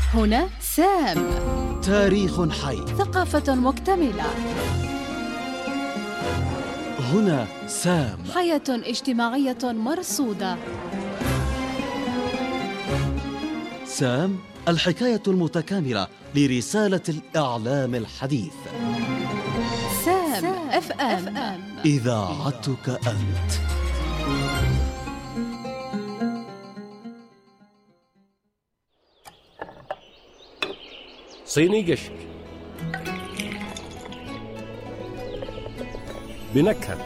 هنا سام. تاريخ حي، ثقافة مكتملة. هنا سام. حياة اجتماعية مرصودة. سام، الحكاية المتكاملة لرسالة الإعلام الحديث. سام اف ام، إذاعتك أنت. صيني قشر بنكهة.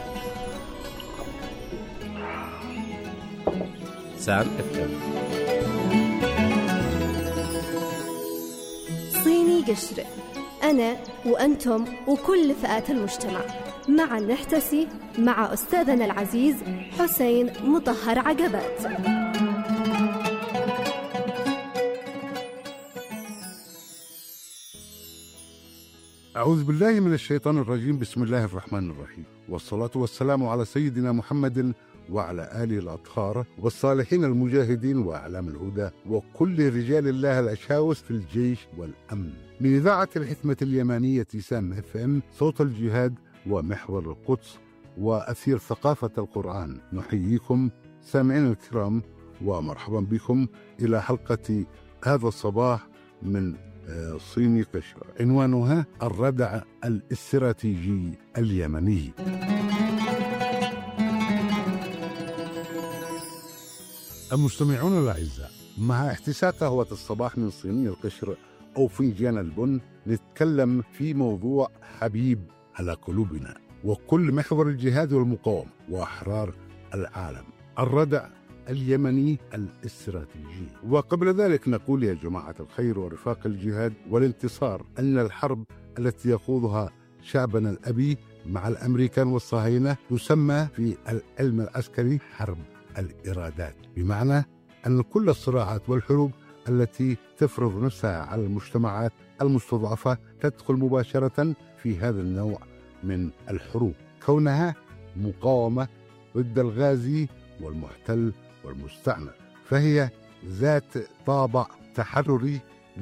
سام اف ام. صيني قشر، أنا وأنتم وكل فئات المجتمع معا نحتسي مع أستاذنا العزيز حسين مطهر عقبات. أعوذ بالله من الشيطان الرجيم. بسم الله الرحمن الرحيم، والصلاة والسلام على سيدنا محمد وعلى آله الأطهار والصالحين المجاهدين وأعلام الهدى وكل رجال الله الأشاوس في الجيش والأمن. من إذاعة الحكمة اليمانية سام اف ام، صوت الجهاد ومحور القدس وأثير ثقافة القرآن، نحييكم سامعين الكرام ومرحبا بكم إلى حلقة هذا الصباح من صيني قشر، عنوانها الردع الاستراتيجي اليمني. المستمعون الأعزاء، مع احتساء قهوة الصباح من صيني القشر أو فنجان البن، نتكلم في موضوع حبيب على قلوبنا وكل محور الجهاد والمقاومة وأحرار العالم، الردع اليمني الاستراتيجي. وقبل ذلك نقول يا جماعة الخير ورفاق الجهاد والانتصار أن الحرب التي يخوضها شعبنا الأبي مع الأمريكان والصهاينة تسمى في العلم العسكري حرب الإرادات، بمعنى أن كل الصراعات والحروب التي تفرض نفسها على المجتمعات المستضعفة تدخل مباشرة في هذا النوع من الحروب، كونها مقاومة ضد الغازي والمحتل والمستعمر، فهي ذات طابع تحرري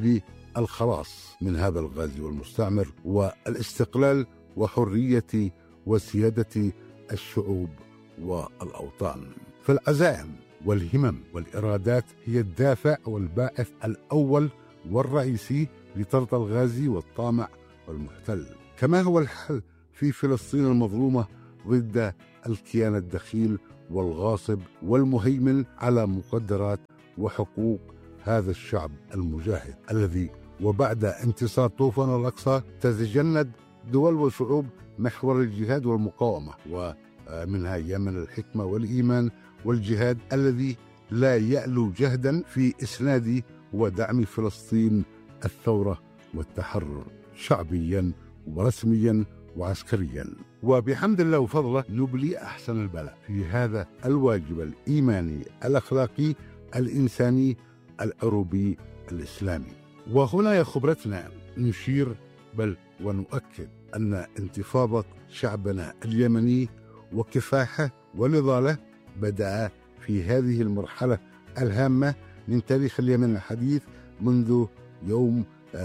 للخلاص من هذا الغازي والمستعمر والاستقلال وحرية وسيادة الشعوب والأوطان. فالعزائم والهمم والإرادات هي الدافع والباعث الأول والرئيسي لطرد الغازي والطامع والمحتل، كما هو الحل في فلسطين المظلومة ضد الكيان الدخيل والغاصب والمهيمن على مقدرات وحقوق هذا الشعب المجاهد الذي وبعد انتصار طوفان الأقصى تتجند دول وشعوب محور الجهاد والمقاومة، ومنها يمن الحكمة والإيمان والجهاد الذي لا يألو جهدا في إسناد ودعم فلسطين الثورة والتحرر شعبيا ورسميا وعسكريا. وبحمد الله وفضله نبلي أحسن البلاء في هذا الواجب الإيماني الأخلاقي الإنساني العروبي الإسلامي. وهنا يا خبرتنا نشير بل ونؤكد أن انتفاضة شعبنا اليمني وكفاحه ونضاله بدأ في هذه المرحلة الهامة من تاريخ اليمن الحديث منذ يوم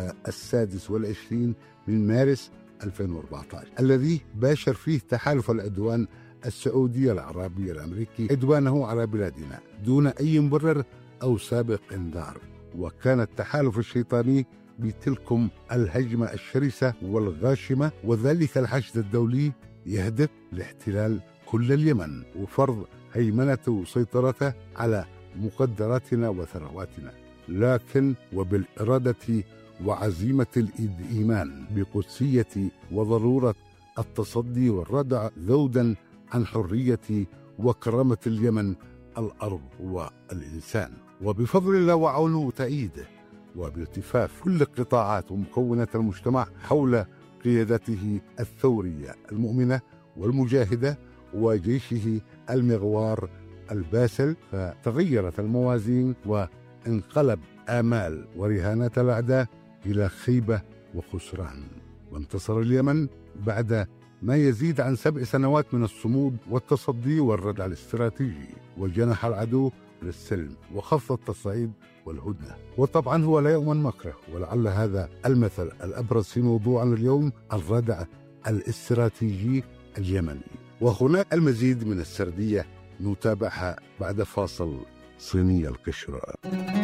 26 من مارس 2014 الذي باشر فيه تحالف العدوان السعودي العربي الأمريكي عدوانه على بلادنا دون أي مبرر أو سابق إنذار. وكان التحالف الشيطاني بتلكم الهجمة الشرسة والغاشمة وذلك الحشد الدولي يهدف لاحتلال كل اليمن وفرض هيمنته وسيطرته على مقدراتنا وثرواتنا، لكن وبالإرادة وعزيمة الإيمان بقدسية وضرورة التصدي والردع ذودا عن حرية وكرامة اليمن الأرض والإنسان. وبفضل الله وعونه وتأييده وبالتفاف كل قطاعات ومكونات المجتمع حول قيادته الثورية المؤمنة والمجاهدة وجيشه المغوار الباسل، فتغيرت الموازين وانقلب آمال ورهانات الأعداء إلى خيبة وخسران، وانتصر اليمن بعد ما يزيد عن 7 سنوات من الصمود والتصدي والردع الاستراتيجي، وجنح العدو للسلم وخفض التصعيد والهدنة. وطبعا هو لا يؤمن مكره، ولعل هذا المثل الأبرز في موضوعنا اليوم، الردع الاستراتيجي اليمني. وهناك المزيد من السردية نتابعها بعد فاصل صيني القشرة.